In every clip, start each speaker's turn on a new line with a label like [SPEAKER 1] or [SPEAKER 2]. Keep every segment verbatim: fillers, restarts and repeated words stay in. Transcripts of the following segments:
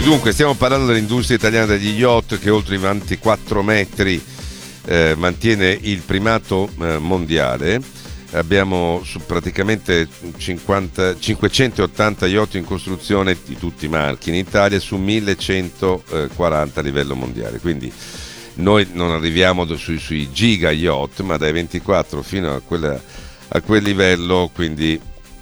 [SPEAKER 1] Dunque, stiamo parlando dell'industria italiana degli yacht che oltre i ventiquattro metri eh, mantiene il primato eh, mondiale. Abbiamo su praticamente cinquanta, cinquecentottanta yacht in costruzione di tutti i marchi in Italia su millecentoquaranta a livello mondiale. Quindi noi non arriviamo sui, sui giga yacht, ma dai ventiquattro fino a, quella, a quel livello, quindi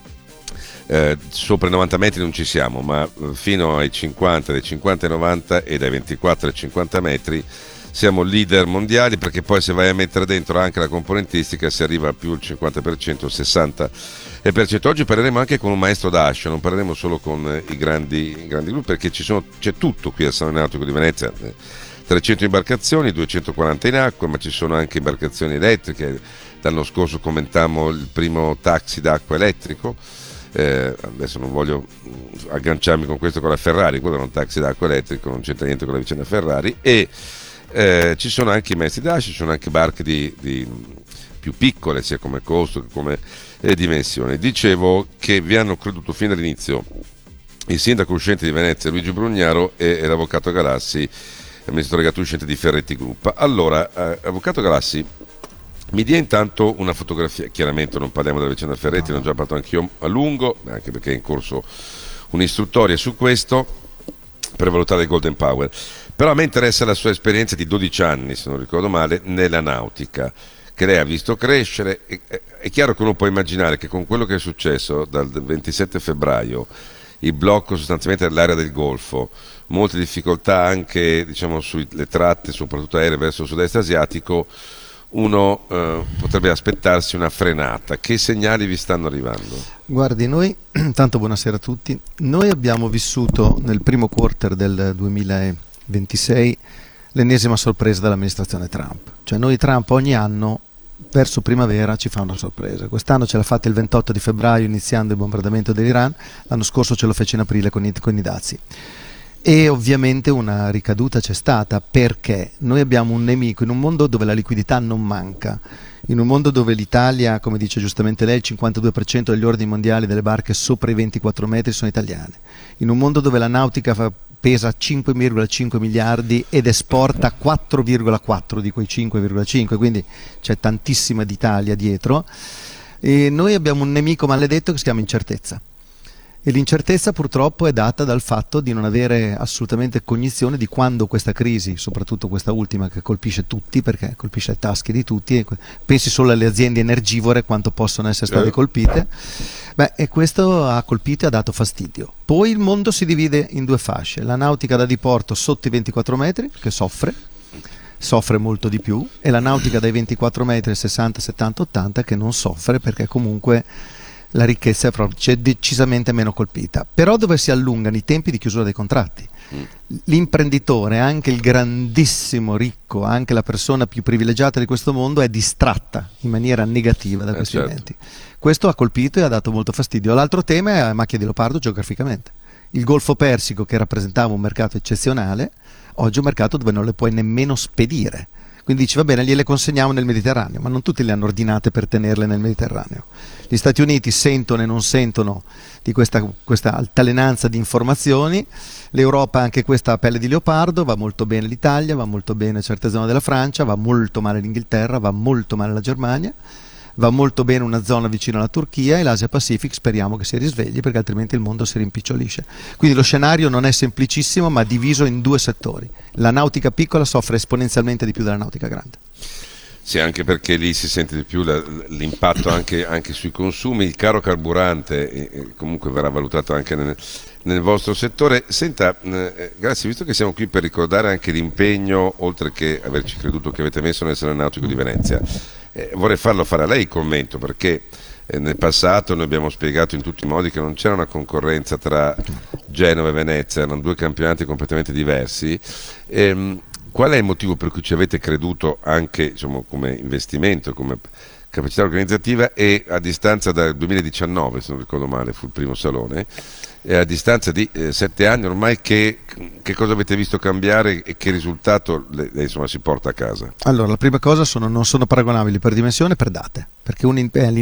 [SPEAKER 1] Eh, sopra i novanta metri non ci siamo, ma fino ai cinquanta, dai cinquanta ai novanta e dai ventiquattro ai cinquanta metri siamo leader mondiali, perché poi se vai a mettere dentro anche la componentistica si arriva a più il cinquanta per cento, il sessanta per cento. Oggi parleremo anche con un maestro d'ascia, non parleremo solo con i grandi, i grandi gruppi, perché ci sono, c'è tutto qui al Salone Nautico di Venezia, trecento imbarcazioni, duecentoquaranta in acqua, ma ci sono anche imbarcazioni elettriche. L'anno scorso commentammo il primo taxi d'acqua elettrico. Eh, adesso non voglio agganciarmi con questo con la Ferrari, quello è un taxi d'acqua elettrico, non c'entra niente con la vicenda Ferrari. E eh, ci sono anche i mezzi d'ascia, ci sono anche barche di, di più piccole, sia come costo che come eh, dimensione. Dicevo che vi hanno creduto fin dall'inizio il sindaco uscente di Venezia Luigi Brugnaro e, e l'avvocato Galassi, amministratore delegato uscente di Ferretti Group. Allora, eh, avvocato Galassi, mi dia intanto una fotografia. Chiaramente non parliamo della vicenda Ferretti, ne ho già parlato anch'io a lungo, anche perché è in corso un'istruttoria su questo per valutare il Golden Power. Però a me interessa la sua esperienza di dodici anni, se non ricordo male, nella nautica, che lei ha visto crescere. È chiaro che uno può immaginare che con quello che è successo dal ventisette febbraio, il blocco sostanzialmente dell'area del Golfo, molte difficoltà anche, diciamo, sulle tratte, soprattutto aeree verso il sud-est asiatico, uno eh, potrebbe aspettarsi una frenata. Che segnali vi stanno arrivando?
[SPEAKER 2] Guardi, noi, tanto buonasera a tutti, noi abbiamo vissuto nel primo quarter del duemilaventisei l'ennesima sorpresa dell'amministrazione Trump. Cioè noi Trump ogni anno verso primavera ci fa una sorpresa. Quest'anno ce l'ha fatta il ventotto di febbraio iniziando il bombardamento dell'Iran, l'anno scorso ce lo fece in aprile con i, con i dazi. E ovviamente una ricaduta c'è stata, perché noi abbiamo un nemico in un mondo dove la liquidità non manca, in un mondo dove l'Italia, come dice giustamente lei, il cinquantadue per cento degli ordini mondiali delle barche sopra i ventiquattro metri sono italiane, in un mondo dove la nautica fa, pesa cinque virgola cinque miliardi ed esporta quattro virgola quattro di quei cinque virgola cinque, quindi c'è tantissima d'Italia dietro, e noi abbiamo un nemico maledetto che si chiama incertezza. E l'incertezza purtroppo è data dal fatto di non avere assolutamente cognizione di quando questa crisi, soprattutto questa ultima che colpisce tutti, perché colpisce le tasche di tutti, e pensi solo alle aziende energivore quanto possono essere state colpite, beh, e questo ha colpito e ha dato fastidio. Poi il mondo si divide in due fasce: la nautica da diporto sotto i ventiquattro metri, che soffre, soffre molto di più, e la nautica dai ventiquattro metri, sessanta, settanta, ottanta, che non soffre, perché comunque la ricchezza è proprio, c'è decisamente meno colpita, però dove si allungano i tempi di chiusura dei contratti. Mm. L'imprenditore, anche il grandissimo ricco, anche la persona più privilegiata di questo mondo è distratta in maniera negativa da eh questi certo. eventi. Questo ha colpito e ha dato molto fastidio. L'altro tema è la macchia di leopardo geograficamente. Il Golfo Persico, che rappresentava un mercato eccezionale, oggi è un mercato dove non le puoi nemmeno spedire. Quindi dici, va bene, gliele consegniamo nel Mediterraneo, ma non tutti le hanno ordinate per tenerle nel Mediterraneo. Gli Stati Uniti sentono e non sentono di questa, questa altalenanza di informazioni, l'Europa anche questa a pelle di leopardo, va molto bene l'Italia, va molto bene certe zone della Francia, va molto male l'Inghilterra, va molto male la Germania, va molto bene una zona vicino alla Turchia, e l'Asia Pacific speriamo che si risvegli, perché altrimenti il mondo si rimpicciolisce. Quindi lo scenario non è semplicissimo, ma diviso in due settori. La nautica piccola soffre esponenzialmente di più della nautica grande.
[SPEAKER 1] Sì, anche perché lì si sente di più la, l'impatto anche, anche sui consumi. Il caro carburante eh, comunque verrà valutato anche nel, nel vostro settore. Senta, eh, grazie, visto che siamo qui per ricordare anche l'impegno, oltre che averci creduto, che avete messo nel Salone Nautico di Venezia, eh, vorrei farlo fare a lei il commento, perché eh, nel passato noi abbiamo spiegato in tutti i modi che non c'era una concorrenza tra Genova e Venezia, erano due campionati completamente diversi. Ehm, Qual è il motivo per cui ci avete creduto anche, diciamo, come investimento, come capacità organizzativa, e a distanza dal duemiladiciannove, se non ricordo male, fu il primo salone, e a distanza di eh, sette anni ormai, che, che cosa avete visto cambiare e che risultato le, le, insomma, si porta a casa?
[SPEAKER 2] Allora, la prima cosa, sono, non sono paragonabili per dimensione, per date, perché un,